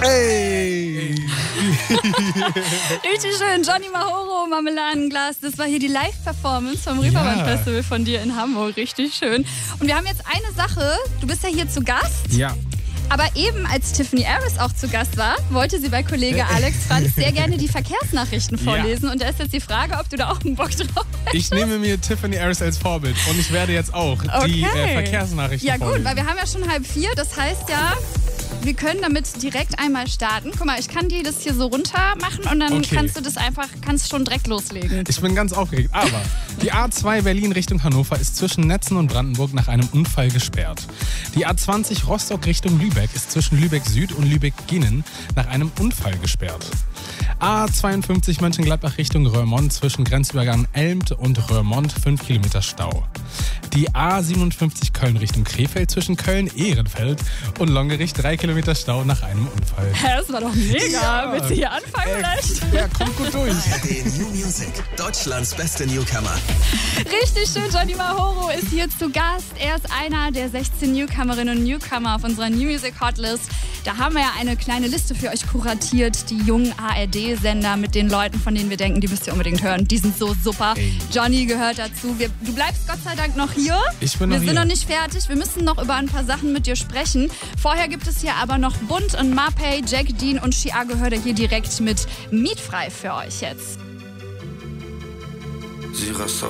Hey! Richtig schön. Johnny Mahoro, Marmeladenglas. Das war hier die Live-Performance vom Reeperbahn-Festival von dir in Hamburg. Richtig schön. Und wir haben jetzt eine Sache. Du bist ja hier zu Gast. Ja. Aber eben, als Tiffany Aris auch zu Gast war, wollte sie bei Kollege Alex Franz sehr gerne die Verkehrsnachrichten vorlesen. Ja. Und da ist jetzt die Frage, ob du da auch einen Bock drauf hast. Ich nehme mir Tiffany Aris als Vorbild und ich werde jetzt auch die Verkehrsnachrichten vorlesen. Ja gut, weil wir haben ja schon 3:30. Das heißt ja, wir können damit direkt einmal starten. Guck mal, ich kann dir das hier so runter machen und dann kannst du das kannst schon direkt loslegen. Ich bin ganz aufgeregt, aber die A2 Berlin Richtung Hannover ist zwischen Netzen und Brandenburg nach einem Unfall gesperrt. Die A20 Rostock Richtung Lübeck ist zwischen Lübeck Süd und Lübeck Ginnen nach einem Unfall gesperrt. A52 Mönchengladbach Richtung Roermond zwischen Grenzübergang Elmt und Roermond 5 Kilometer Stau. Die A57 Köln Richtung Krefeld zwischen Köln-Ehrenfeld und Longerich 3 Kilometer Stau nach einem Unfall. Das war doch mega. Ja. Willst du hier anfangen vielleicht? Ja, kommt gut durch. ARD New Music, Deutschlands beste Newcomer. Richtig schön, Johnny Mahoro ist hier zu Gast. Er ist einer der 16 Newcomerinnen und Newcomer auf unserer New Music Hotlist. Da haben wir ja eine kleine Liste für euch kuratiert, die jungen ARD-Sender mit den Leuten, von denen wir denken, die müsst ihr unbedingt hören. Die sind so super. Ey. Johnny gehört dazu. Du bleibst Gott sei Dank noch hier. Ich bin noch Wir hier. sind noch nicht fertig. Wir müssen noch über ein paar Sachen mit dir sprechen. Vorher gibt es hier aber noch Bunt und Mapei, Jack Dean und Chiago hört ihr hier direkt mit Mietfrei für euch jetzt.